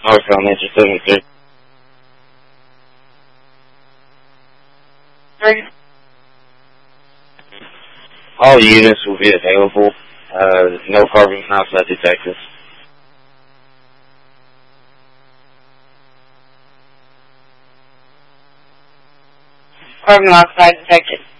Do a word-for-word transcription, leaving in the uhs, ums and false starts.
Northbound Ninja seventy-three. Three. All units will be available. Uh, no carbon monoxide detected. Carbon monoxide detected.